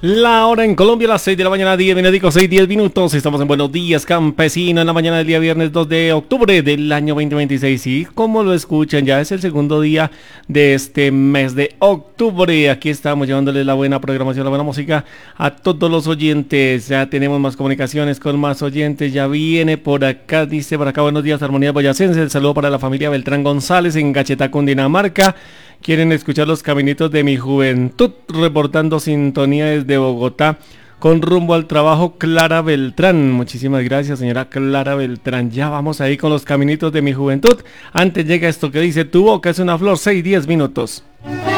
La hora en Colombia, las 6 de la mañana, 10 minutos, 10 minutos. Estamos en Buenos Días, Campesino, en la mañana del día viernes 2 de octubre del año 2026. Y como lo escuchan, ya es el segundo día de este mes de octubre. Aquí estamos llevándoles la buena programación, la buena música a todos los oyentes. Ya tenemos más comunicaciones con más oyentes. Ya viene por acá, dice por acá, buenos días, Armonía Boyacense. El saludo para la familia Beltrán González en Gachetá, Cundinamarca. Quieren escuchar los caminitos de mi juventud, reportando sintonía desde Bogotá, con rumbo al trabajo, Clara Beltrán. Muchísimas gracias, señora Clara Beltrán. Ya vamos ahí con los caminitos de mi juventud. Antes llega esto que dice: tu boca es una flor, 6-10 minutos.